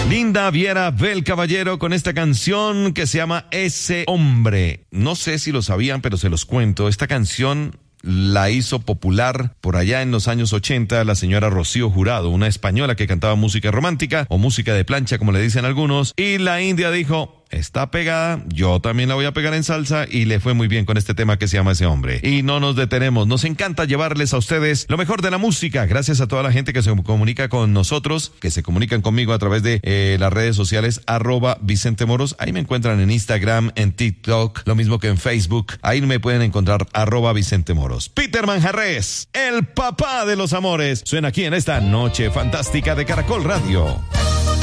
Linda Viera Bel Caballero con esta canción que se llama Ese Hombre. No sé si lo sabían, pero se los cuento. Esta canción la hizo popular por allá en los años 80 la señora Rocío Jurado, una española que cantaba música romántica o música de plancha, como le dicen algunos, y la India dijo: está pegada, yo también la voy a pegar en salsa, y le fue muy bien con este tema que se llama Ese Hombre. Y no nos detenemos, nos encanta llevarles a ustedes lo mejor de la música, gracias a toda la gente que se comunica con nosotros, que se comunican conmigo a través de las redes sociales, @Vicente Moros, ahí me encuentran en Instagram, en TikTok, lo mismo que en Facebook, ahí me pueden encontrar @Vicente Moros. Peter Manjarrés, el papá de los amores, suena aquí en esta noche fantástica de Caracol Radio.